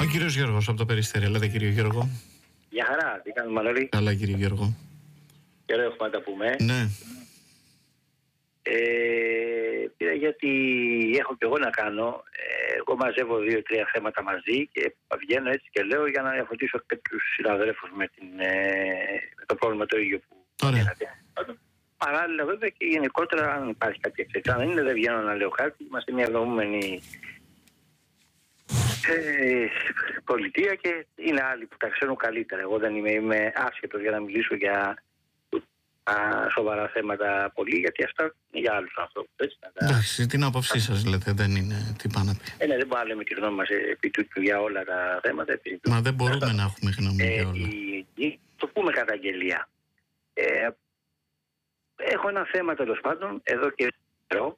Ο κύριος Γιώργος από το Περιστέρι. Έλατε κύριε Γιώργο. Γεια χαρά, τι κάνουμε Μανώλη? Καλά κύριε Γιώργο. Καιρό έχουμε να τα πούμε. Ναι. Πήρα γιατί έχω και εγώ να κάνω. Εγώ μαζεύω 2-3 θέματα μαζί και βγαίνω έτσι και λέω για να διαφωτίσω και τους συναδέλφους με το πρόβλημα το ίδιο που είχατε. Παράλληλα βέβαια και γενικότερα αν υπάρχει κάποια εξαιρετικά, αν είναι δεν βγαίνω να λέω κάτι. Είμαστε μια δομούμενη πολιτεία και είναι άλλοι που τα ξέρουν καλύτερα. Εγώ δεν είμαι άσχετος για να μιλήσω για σοβαρά θέματα πολύ, γιατί αυτά είναι για άλλους ανθρώπους. Εντάξει, την άποψή σας λέτε, δεν είναι τι πάνε να πει. Δεν μπορούμε να λέμε τη γνώμη μας επί τούτου για όλα τα θέματα. Μα δεν μπορούμε να έχουμε γνώμη για όλα. Το πούμε καταγγελία. Έχω ένα θέμα τέλος πάντων, εδώ και καιρό.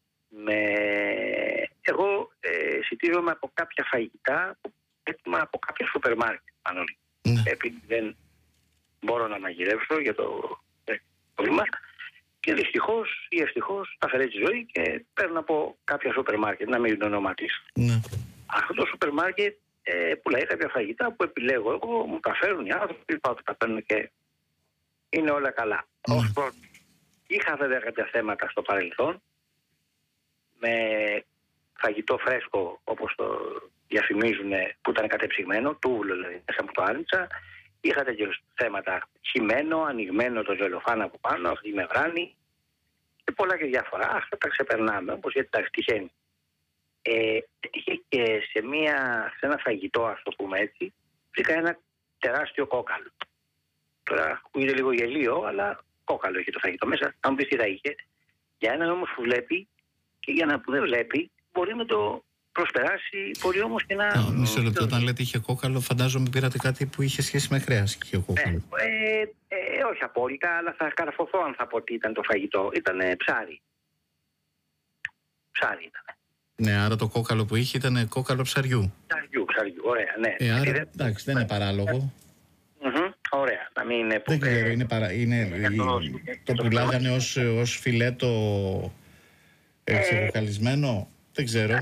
Εγώ συντηρούμε από κάποια φαγητά έτοιμα από κάποια σούπερ μάρκετ. Ναι. Επειδή δεν μπορώ να μαγειρεύσω για το πρόβλημα και δυστυχώς ή ευτυχώς τα φέρει τη ζωή και παίρνω από κάποια σούπερ μάρκετ, να μην το ονοματίσω. Ναι. Αυτό το σούπερ μάρκετ πουλάει κάποια φαγητά που επιλέγω εγώ, μου τα φέρουν οι άνθρωποι, πάω και τα παίρνω και είναι όλα καλά. Ναι. Ως πρώτο, είχα βέβαια κάποια θέματα στο παρελθόν με φαγητό φρέσκο όπως το διαφημίζουν που ήταν κατεψυγμένο, τούβλο δηλαδή, μέσα από το άρνητσα. Είχα τέτοιες θέματα, χυμένο, ανοιγμένο το ζελοφάν από πάνω, αυτή η μεμβράνη και πολλά και διάφορα. Αυτά τα ξεπερνάμε, όπως γιατί τα τυχαίνει. Έτυχε και σε ένα φαγητό, ας το πούμε έτσι, βρήκα ένα τεράστιο κόκαλο. Τώρα ακούγεται λίγο γελίο, αλλά κόκαλο είχε το φαγητό μέσα. Αν μου πεις τι θα είχε, για έναν όμως που βλέπει και για έναν που δεν βλέπει, μπορεί να το προσπεράσει, μπορεί όμως και να... Μισό λεπτό, όταν λέτε είχε κόκαλο, φαντάζομαι πήρατε κάτι που είχε σχέση με κρέας και είχε κόκαλο. Όχι απόλυτα, αλλά θα καρφωθώ αν θα πω τι ήταν το φαγητό. Ήταν ψάρι. Ψάρι ήταν. Ναι, άρα το κόκαλο που είχε ήταν κόκαλο ψαριού. Ψαριού, ωραία, ναι. Άρα, εντάξει, δεν είναι παράλογο. Ωραία, να μην είναι... Δεν ξέρω, το πουλάγανε ως φιλέτο ξεκοκαλισμένο, δεν ξέρω.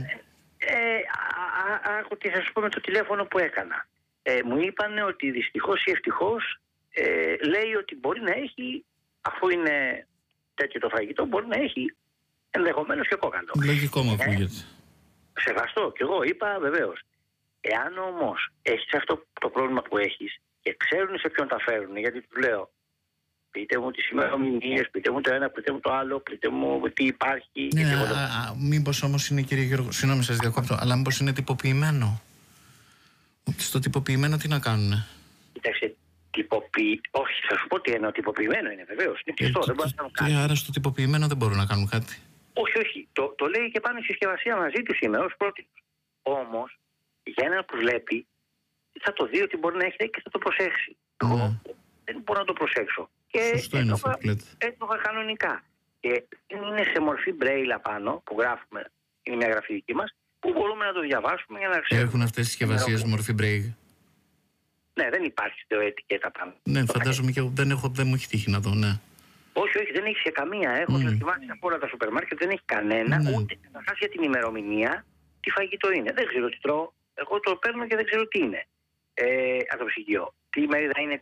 Άκου τι θα σου πω με το τηλέφωνο που έκανα. Μου είπαν ότι δυστυχώς ή ευτυχώς λέει ότι μπορεί να έχει, αφού είναι τέτοιο το φαγητό, μπορεί να έχει ενδεχομένως και κόκαλο. Λογικό μου ακούγεται. Σεβαστό, και εγώ είπα βεβαίως. Εάν όμως έχεις αυτό το πρόβλημα που έχεις και ξέρουν σε ποιον τα φέρουν, γιατί του λέω, πείτε μου τις ημερομηνίες, πείτε μου το ένα, πείτε μου το άλλο, πείτε μου τι υπάρχει. Ναι, μήπως όμως είναι, κύριε Γιώργο, συγγνώμη σας διακόπτω, αλλά μήπως είναι τυποποιημένο. Στο τυποποιημένο τι να κάνουνε? Κοίταξε, όχι, θα σου πω τι εννοώ, τυποποιημένο είναι βεβαίως. Είναι κλειστό, δεν μπορεί να κάνουν κάτι. Άρα στο τυποποιημένο δεν μπορούν να κάνουν κάτι. Όχι. Το λέει και πάνω η συσκευασία μαζί του σήμερα ως πρώτη. Όμως, για έναν που βλέπει, θα το δει ότι μπορεί να έχει και θα το προσέξει. Εγώ δεν μπορώ να το προσέξω. Και έτρωγα κανονικά. Και είναι σε μορφή μπρέιλα πάνω που γράφουμε, είναι μια γραφή δική μας, που μπορούμε να το διαβάσουμε για να ξέρουμε. Έχουν αυτές τις συσκευασίες μορφή μπρέιλ? Ναι, δεν υπάρχει στο ετικέτα πάνω. Ναι, φαντάζομαι και εγώ δεν μου έχει τύχει να δω, ναι. Όχι, δεν έχει σε καμία. Έχω δοκιμάσει από όλα τα σούπερ μάρκετ, δεν έχει κανένα, ούτε να χάσει για την ημερομηνία τι φαγητό είναι. Δεν ξέρω τι τρώω. Εγώ το παίρνω και δεν ξέρω τι είναι. Από το ψυγείο. Τι μερίδα είναι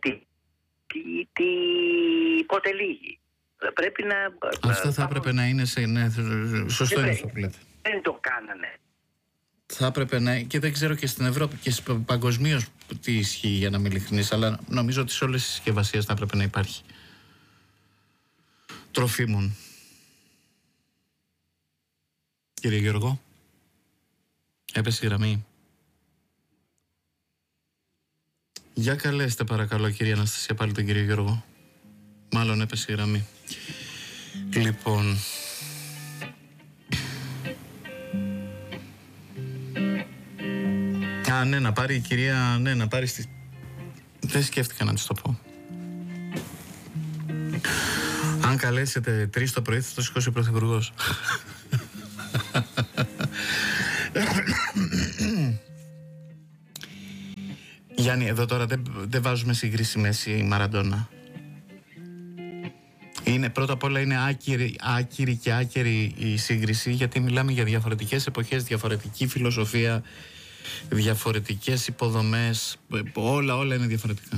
πότε λύγει. Πρέπει να... Αυτό θα έπρεπε να είναι σωστό είναι αυτό που λέτε. Δεν το κάνανε. Θα έπρεπε να... Και δεν ξέρω και στην Ευρώπη και παγκοσμίως τι ισχύει, για να είμαι ειλικρινής, αλλά νομίζω ότι σε όλες τις συσκευασίες θα έπρεπε να υπάρχει τροφίμων. Κύριε Γιώργο, έπεσε η γραμμή. Για καλέστε παρακαλώ, κυρία Αναστασία, πάλι τον κύριο Γιώργο. Μάλλον έπεσε η γραμμή. Λοιπόν, ναι, να πάρει η κυρία, ναι, να πάρει στη... Δεν σκέφτηκα να της το πω. Αν καλέσετε 3 το πρωί θα το σηκώσει ο Πρωθυπουργός. Γιάννη, εδώ τώρα δεν βάζουμε σύγκριση Μέση Μαραντόνα. Είναι, πρώτα απ' όλα είναι άκυρη και άκερη η σύγκριση, γιατί μιλάμε για διαφορετικές εποχές, διαφορετική φιλοσοφία, διαφορετικές υποδομές, όλα είναι διαφορετικά.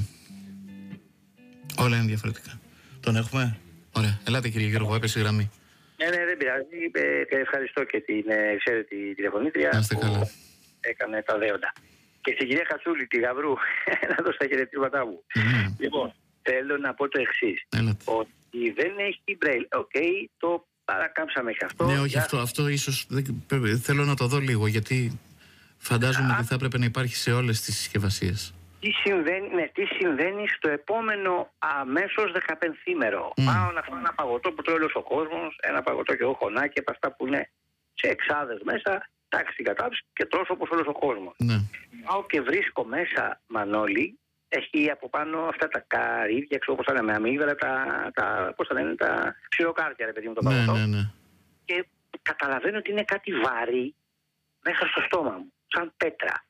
Όλα είναι διαφορετικά. Τον έχουμε? Ωραία. Ελάτε κύριε Γιώργο, έπεσε η γραμμή. Ναι, δεν πειράζει. Ευχαριστώ και την ξέρετε, τηλεφωνήτρια που έκανε τα δέοντα. Και στην κυρία Χατσούλη, τη Γαβρού, να δώσω τα χαιρετίσματά μου. Λοιπόν, θέλω να πω το εξής. Ότι δεν έχει μπρέιλ. Το παρακάμψαμε και αυτό. Ναι, όχι, αυτό ίσως θέλω να το δω λίγο, γιατί φαντάζομαι ότι θα έπρεπε να υπάρχει σε όλες τις συσκευασίες. Τι συμβαίνει στο επόμενο αμέσως 15ήμερο. Πάω να φάω ένα παγωτό που τρώει όλος ο κόσμος, ένα παγωτό και εγώ χωνάκι από αυτά που είναι σε εξάδες μέσα, τάξη την κατάψη και τρώσω όπως όλος ο κόσμος. Πάω και βρίσκω μέσα, Μανώλη, έχει από πάνω αυτά τα καρύδια, ξέρω πώς θα λέμε, αμύγδαλα, πώς θα λένε, τα ξηροκάρδια, ρε παιδί μου, το παγωτό. Και καταλαβαίνω ότι είναι κάτι βαρύ μέσα στο στόμα μου, σαν πέτρα.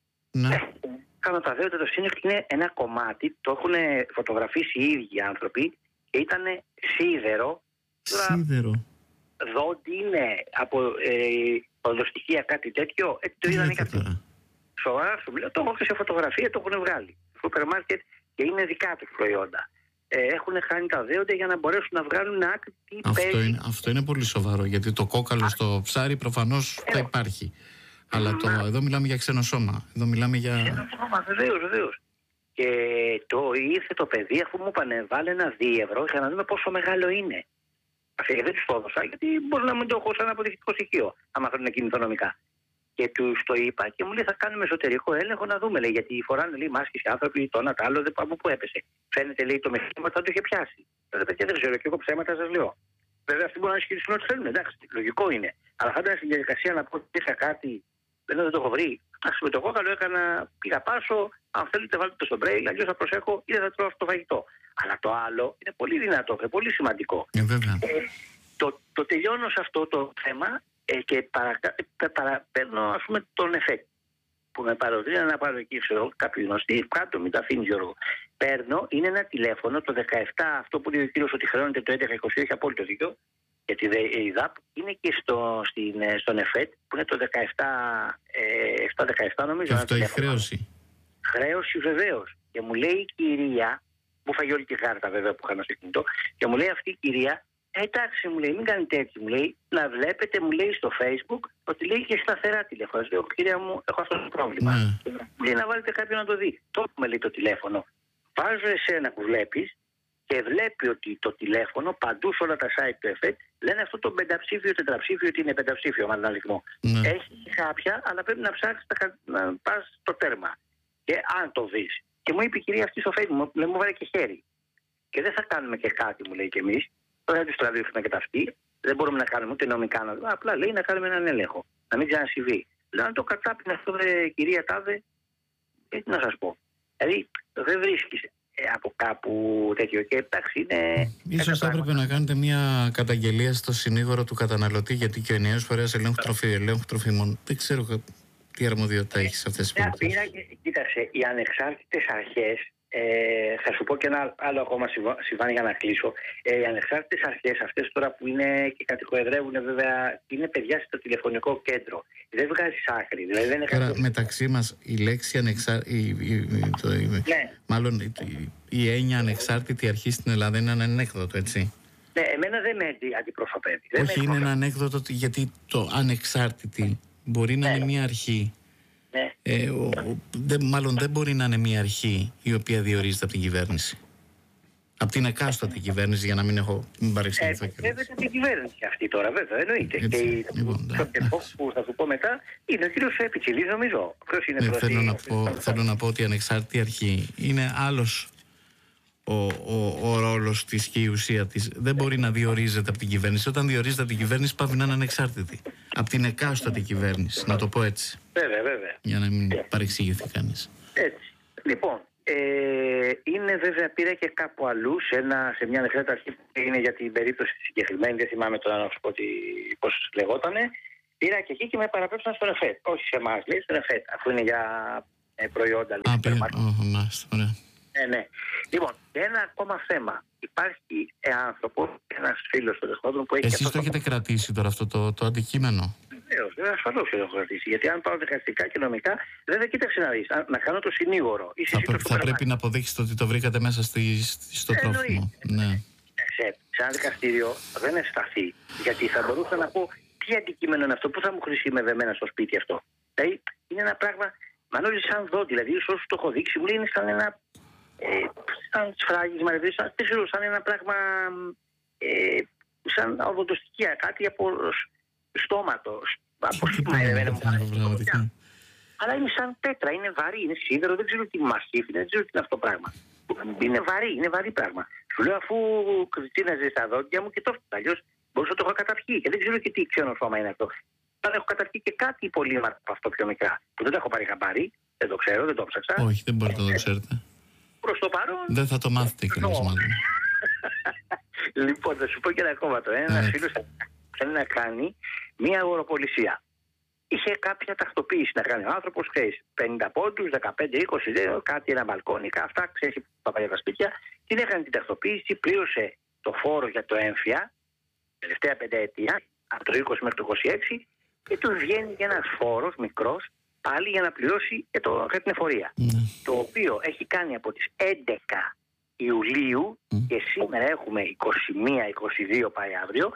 Κάνω τα δέοντα το σύνολο και είναι ένα κομμάτι, το έχουν φωτογραφίσει οι ίδιοι άνθρωποι και ήταν σίδερο. Σίδερο. Δόντι είναι από οδοστοιχεία κάτι τέτοιο. Το είδανε κάτι. Σοβαρά σου μιλάω, το έχω και σε φωτογραφία, το έχουν βγάλει. Στο σούπερ μάρκετ και είναι δικά τους προϊόντα. Έχουν χάνει τα δέοντα για να μπορέσουν να βγάλουν άκρη τι παίζει. Αυτό είναι πολύ σοβαρό, γιατί το κόκαλο στο ψάρι προφανώς θα υπάρχει. Αλλά εδώ μιλάμε για ξένο σώμα. Εδώ μιλάμε για. Ξένο σώμα, βεβαίως. Και ήρθε το παιδί, αφού μου είπανε, βάλε ένα 2 ευρώ για να δούμε πόσο μεγάλο είναι. Δεν τους το έδωσα, γιατί μπορεί να μην το έχω σαν αποδεικτικό στοιχείο, άμα θέλουν να κινηθονομικά. Και τους το είπα και μου λέει, θα κάνουμε εσωτερικό έλεγχο να δούμε, λέει, γιατί φοράνε, λέει, μάσκες οι άνθρωποι, το ένα, το άλλο, από πού έπεσε. Φαίνεται, λέει, το μεθύμα θα το είχε πιάσει. Παιδιά, δεν ξέρω, και εγώ ψέματα σας λέω. Βέβαια, αυτοί μπορούν να ισχυριστούν ό,τι θέλουν, εντάξει, λογικό είναι. Αλλά θα ήταν στην διαδικασία να πω ότι είχα κάτι. Δεν το έχω βρει. Με το κόκαλο πήγα πάσο. Αν θέλετε, βάλτε το στο μπρέιλ. Αλλιώς θα προσέχω ή δεν θα τρώω αυτό το φαγητό. Αλλά το άλλο είναι πολύ δυνατό και πολύ σημαντικό. Το τελειώνω σε αυτό το θέμα και παραπαίρνω, ας πούμε, τον εφέ. Που με παροτρύνει να πάρω εκεί, ξέρω, κάποιοι γνωστοί. Κάτω, μην τα αφήνει, Γιώργο. Παίρνω, είναι ένα τηλέφωνο, το 17, αυτό που λέει ο κύριος ότι χρεώνεται το 11-20, έχει απόλυτο δίκιο. Γιατί η ΔΑΠ είναι και στον ΕΦΕΤ που είναι το 17 νομίζω. Αυτό έχει χρέωση. Χρέωση βεβαίως. Και μου λέει η κυρία, μου φάγει όλη τη κάρτα βέβαια που είχα στο κινητό, και μου λέει αυτή η κυρία, εντάξει, μου λέει, μην κάνετε έτσι, μου λέει, να βλέπετε, μου λέει στο Facebook ότι λέει και σταθερά τηλέφωνα. Λέω, κυρία μου, έχω αυτό το πρόβλημα. Μου λέει να βάλετε κάποιον να το δει. Το έχουμε, λέει, το τηλέφωνο. Βάζω εσένα που βλέπεις. Και βλέπει ότι το τηλέφωνο παντού σε όλα τα site του ΕΦΕΤ λένε αυτό το πενταψήφιο, τετραψήφιο, ότι είναι πενταψήφιο με αριθμό. Έχει κάποια, αλλά πρέπει να ψάξεις να πας στο τέρμα. Και αν το δεις. Και μου είπε η κυρία αυτή στο Facebook, μου βάλε και χέρι. Και δεν θα κάνουμε και κάτι, μου λέει και εμείς. Δεν θα τους τραβήξουμε και τα αυτή. Δεν μπορούμε να κάνουμε ούτε νομικά να δούμε. Απλά λέει να κάνουμε έναν έλεγχο. Να μην ξανασυμβεί. Λέω αν το κατάπινε αυτό, κυρία Τάδε, τι να σας πω. Δηλαδή δεν βρίσκεις από κάπου τέτοιο και εντάξει είναι. Ίσως θα έπρεπε να κάνετε μια καταγγελία στο συνήγορο του καταναλωτή, γιατί και ο ενιαίος φορέας ελέγχου τροφίμων δεν ξέρω τι αρμοδιότητα έχει σε αυτές τις περιπτώσεις. Κοίταξε, οι ανεξάρτητες αρχές, θα σου πω και ένα άλλο ακόμα συμβάνει για να κλείσω. Οι ανεξάρτητες αρχές αυτές τώρα που είναι και κατηχοεδρεύουν, βέβαια είναι παιδιά στο τηλεφωνικό κέντρο. Δεν βγάζεις άκρη. Δηλαδή δεν είναι τώρα μεταξύ μας η λέξη μάλλον η έννοια ανεξάρτητη αρχή στην Ελλάδα είναι ένα ανέκδοτο, έτσι. Ναι, εμένα δεν με αντιπροσωπεύει. Όχι, είναι ένα ανέκδοτο γιατί το ανεξάρτητη μπορεί να είναι μια αρχή. Μάλλον δεν μπορεί να είναι μια αρχή η οποία διορίζεται από την κυβέρνηση. Από την εκάστοτε κυβέρνηση, για να μην παρεξηγηθώ. Βέβαια την κυβέρνηση αυτή τώρα, βέβαια, εννοείται. Και το που θα σου πω μετά είναι ο κύριος Πιτσιλής, νομίζω. Θέλω να πω ότι η ανεξάρτητη αρχή είναι άλλος ο ρόλος της και η ουσία της. Δεν μπορεί να διορίζεται από την κυβέρνηση. Όταν διορίζεται από την κυβέρνηση, πάει να είναι ανεξάρτητη. Από την εκάστοτε κυβέρνηση, να το πω έτσι. Βέβαια. Για να μην παρεξηγηθεί κανείς. Έτσι. Λοιπόν, είναι βέβαια, πήρα και κάπου αλλού σε μια ανεξάρτητη αρχή που είναι για την περίπτωση τη συγκεκριμένη, δεν θυμάμαι τώρα να σου πω πώς λεγότανε. Πήρα και εκεί και με παραπέμψαν στον ΕΦΕΤ. Όχι σε εμάς, λέει, στον ΕΦΕΤ, αφού είναι για προϊόντα. Ναι. Λοιπόν, ένα ακόμα θέμα. Υπάρχει άνθρωπος, ένας φίλος του Δεσπότων που έχει. Εσείς το έχετε κρατήσει τώρα αυτό το αντικείμενο? Ασφαλώς έχω κρατήσει. Γιατί αν πάω δικαστικά και νομικά, δεν κοίταξε να δεις. Να κάνω το συνήγορο. Θα πρέπει να αποδείξετε ότι το βρήκατε μέσα στο τρόφιμο. Ναι. Σε ένα δικαστήριο δεν ευσταθεί. Γιατί θα μπορούσα να πω τι αντικείμενο είναι αυτό, πού θα μου χρησιμεύε εμένα στο σπίτι αυτό. Δηλαδή είναι ένα πράγμα, Μανώλη, σαν δω, δηλαδή όσου το έχω δείξει, μου λέει είναι σαν ένα. Σαν σφράγισμα, σαν ένα πράγμα. Σαν οδοντοστοιχεία, κάτι από στόματο. Από αλλά είναι σαν πέτρα, είναι βαρύ, είναι σίδερο, δεν ξέρω τι μασίφι, δεν ξέρω τι είναι αυτό το πράγμα. Είναι βαρύ πράγμα. Σου λέω αφού κρυτσίναζε στα δόντια μου και το έφτασα. Αλλιώς μπορούσα να το έχω καταπιεί και δεν ξέρω και τι ξένο σώμα είναι αυτό. Αν έχω καταπιεί και κάτι υπολείμματα από αυτό πιο μικρά, που δεν το έχω πάρει χαμπάρι, δεν το ξέρω, δεν το ψάξα. Όχι, δεν μπορείτε να το ξέρετε. Προς το παρόν. Δεν θα το μάθετε κιόλας μάλλον. Λοιπόν, θα σου πω και ένα ακόμα το. Ένας φίλος θέλει να κάνει μια αγοροπολισία. Είχε κάποια τακτοποίηση να κάνει ο άνθρωπος, ξέρεις, 50 πόντους, 15-20, κάτι, ένα μπαλκόνι, αυτά, ξέρεις, τα παλιά τα σπίτια. Την έκανε την τακτοποίηση, πλήρωσε το φόρο για το έμφυα, τελευταία πενταετία, από το 20 μέχρι το 26, και του βγαίνει και ένας φόρος μικρός, πάλι για να πληρώσει και την εφορία. Το οποίο έχει κάνει από τις 11 Ιουλίου και σήμερα έχουμε 21-22 πάει αύριο,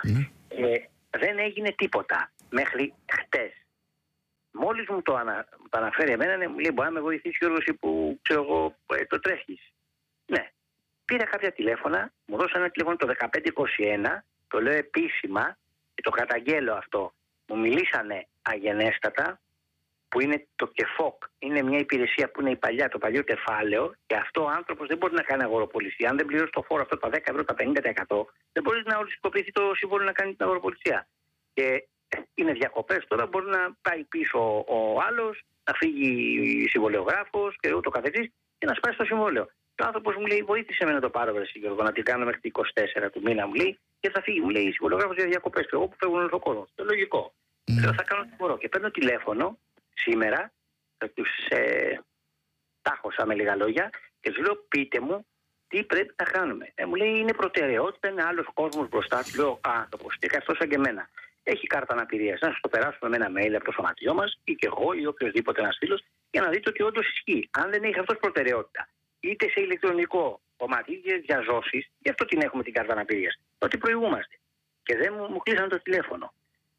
δεν έγινε τίποτα μέχρι χτες. Μόλις μου το αναφέρει εμένα, μου λέει μπορεί να με βοηθήσει Γιώργος που ξέρω εγώ το τρέχεις. Ναι. Πήρα κάποια τηλέφωνα, μου δώσανε ένα τηλέφωνο το 1521, το λέω επίσημα και το καταγγέλλω αυτό. Μου μιλήσανε αγενέστατα, που είναι το ΚΕΦΟΚ. Είναι μια υπηρεσία που είναι το παλιό κεφάλαιο, και αυτό ο άνθρωπος δεν μπορεί να κάνει αγοροπολισία. Αν δεν πληρώσει το φόρο αυτό, τα 10 ευρώ, τα 50%, δεν μπορεί να οριστικοποιηθεί το συμβόλαιο να κάνει την αγοροπολισία. Και είναι διακοπές τώρα, μπορεί να πάει πίσω ο άλλος, να φύγει συμβολιογράφος και ούτω καθεξής και να σπάσει το συμβόλαιο. Και ο άνθρωπος μου λέει: βοήθησε με να το πάρω, Γιώργο, να την κάνω μέχρι τις 24 του μήνα, μου λέει, και θα φύγει. Μου λέει: συμβολιογράφος για διακοπές. Και εγώ που φεύγω όλο ο κόσμος. Το λογικό. Λέω: θα κάνω τι μπορώ. Και παίρνω τηλέφωνο σήμερα, θα τους τάχωσα με λίγα λόγια και του λέω: πείτε μου τι πρέπει να κάνουμε. Μου λέει: είναι προτεραιότητα, είναι άλλος κόσμος μπροστά. Του λέω: άνθρωπος, και αυτός σαν και εμένα. Έχει κάρτα αναπηρίας. Να σας το περάσουμε με ένα mail από το σωματιό μας, ή και εγώ, ή οποιοδήποτε ένας φίλος, για να δείτε ότι όντως ισχύει. Αν δεν έχει αυτός προτεραιότητα, είτε σε ηλεκτρονικό κομμάτι, είτε διαζώσεις, γι' αυτό την έχουμε την κάρτα αναπηρίας. Ότι προηγούμαστε. Και δεν μου κλείσαν το τηλέφωνο.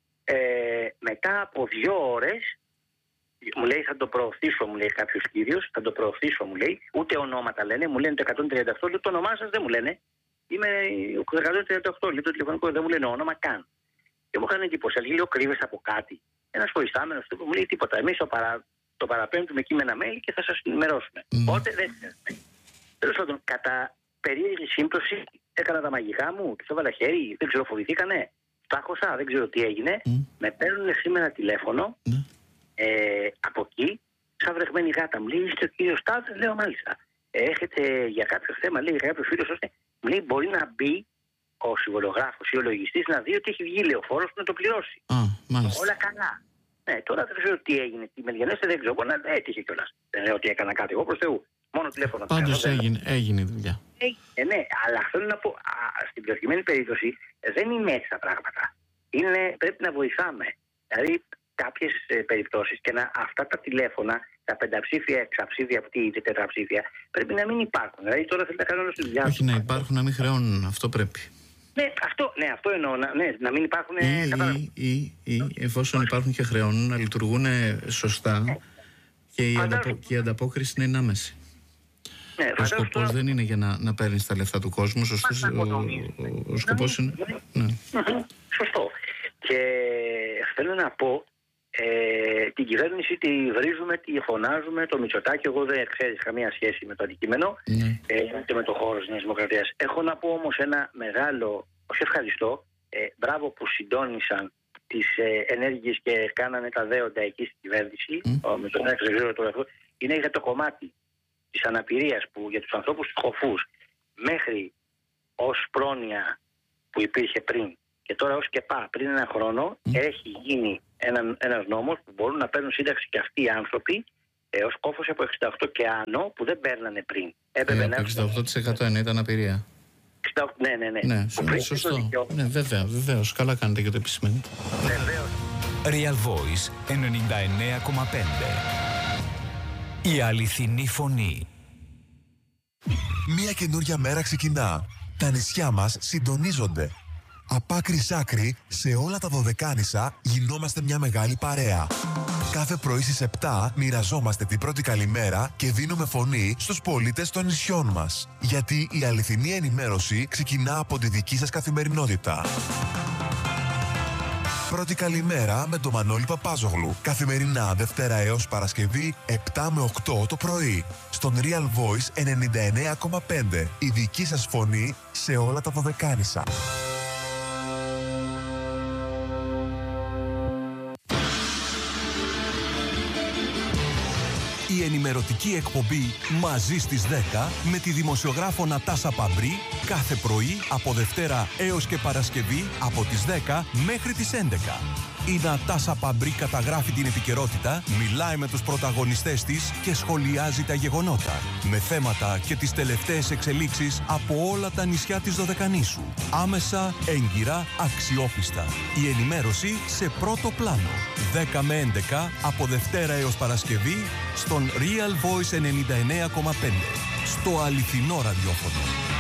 Μετά από 2 ώρες, μου λέει: θα το προωθήσω, μου λέει κάποιος κύριος, θα το προωθήσω, μου λέει. Ούτε ονόματα λένε, μου λένε το 138, λέει το όνομά σας δεν μου λένε. Είμαι ο 138, λέει το τηλεφωνικό, δεν μου λένε όνομα καν. Και μου είχαν εντύπωση, λέω: κρύβεσαι από κάτι. Ένας βοηθάμενος του μου λέει: τίποτα. Εμείς το παραπέμπτουμε εκεί με ένα mail και θα σας ενημερώσουμε. Οπότε δεν ξέρετε. Τέλος πάντων, κατά περίεργη σύμπτωση έκανα τα μαγικά μου, τους έβαλα χέρι, δεν ξέρω, φοβηθήκανε. Τάχωσα, δεν ξέρω τι έγινε. Με παίρνουν σήμερα τηλέφωνο από εκεί, σαν βρεγμένη γάτα. Μου λέει: είστε ο κύριος Τάδε? Λέω: μάλιστα. Έχετε για κάποιο θέμα, λέει, για κάποιο φίλο, ώστε μου λέει: μπορεί να μπει ο συμβολογράφος ή ο λογιστής να δει ότι έχει βγει λεωφόρος να το πληρώσει. Όλα καλά. Ναι, τώρα δεν ξέρω τι έγινε. Τι μεριανέστε δεν ξέρω. Μπορεί να έτυχε κιόλας. Δεν λέω ότι έκανα κάτι εγώ προς Θεού. Μόνο τηλέφωνο. Πάντως έγινε η δουλειά. Ναι, αλλά θέλω να πω, στην προκειμένη περίπτωση δεν είναι έτσι τα πράγματα. Πρέπει να βοηθάμε. Δηλαδή, κάποιες περιπτώσεις και αυτά τα τηλέφωνα, τα πενταψήφια, εξαψήφια, είτε τετραψήφια, πρέπει να μην υπάρχουν. Δηλαδή, τώρα θέλει να κάνουν στη δουλειά. Όχι να υπάρχουν, να μην χρεώνουν. Αυτό πρέπει. Αυτό εννοώ. Να μην υπάρχουν. Ή εφόσον υπάρχουν και χρεώνουν, να λειτουργούν σωστά και η ανταπόκριση να είναι άμεση. Ο σκοπός δεν είναι για να παίρνεις τα λεφτά του κόσμου. Ο σκοπός είναι. Σωστό. Και θέλω να πω, την κυβέρνηση τη βρίζουμε, τη φωνάζουμε, το Μητσοτάκη. Εγώ δεν ξέρεις καμία σχέση με το αντικείμενο, ούτε με το χώρο της Νέας Δημοκρατίας. Έχω να πω όμως ένα μεγάλο, όχι ευχαριστώ, μπράβο που συντόνισαν τις ενέργειες και κάνανε τα δέοντα εκεί στην κυβέρνηση. Ο Μητσοτάκης, δεν ξέρω τώρα αυτό, είναι για το κομμάτι της αναπηρίας που για τους ανθρώπους τους χωφούς μέχρι ως πρόνοια που υπήρχε πριν και τώρα ως ΚΕΠΑ πριν ένα χρόνο, έχει γίνει ένας νόμος που μπορούν να παίρνουν σύνταξη και αυτοί οι άνθρωποι ως κόφος από 68 και άνω που δεν παίρνανε πριν. Από 68% ήταν αναπηρία. Ναι. Ναι, σωστό. Ναι, βεβαίως. Καλά κάνετε και το επισημαίνετε. Βεβαίως. Real Voice 99,5. Η αληθινή φωνή. Μια καινούρια μέρα ξεκινά. Τα νησιά μας συντονίζονται. Απ' άκρη σ' άκρη, σε όλα τα Δωδεκάνησα γινόμαστε μια μεγάλη παρέα. Κάθε πρωί στις 7 μοιραζόμαστε την πρώτη καλημέρα και δίνουμε φωνή στους πολίτες των νησιών μας. Γιατί η αληθινή ενημέρωση ξεκινά από τη δική σας καθημερινότητα. Πρώτη καλημέρα με τον Μανώλη Παπάζογλου. Καθημερινά Δευτέρα έως Παρασκευή 7 με 8 το πρωί. Στον Real Voice 99,5. Η δική σας φωνή σε όλα τα Δωδεκάνησα. Η ενημερωτική εκπομπή «Μαζί στις 10» με τη δημοσιογράφο Νατάσα Παμπρί κάθε πρωί από Δευτέρα έως και Παρασκευή από τις 10 μέχρι τις 11. Η Νατάσα Παμπρί καταγράφει την επικαιρότητα, μιλάει με τους πρωταγωνιστές της και σχολιάζει τα γεγονότα με θέματα και τις τελευταίες εξελίξεις από όλα τα νησιά της Δωδεκανήσου. Άμεσα, έγκυρα, αξιόπιστα. Η ενημέρωση σε πρώτο πλάνο. 10 με 11 από Δευτέρα έως Παρασκευή στον Real Voice 99,5. Στο αληθινό ραδιόφωνο.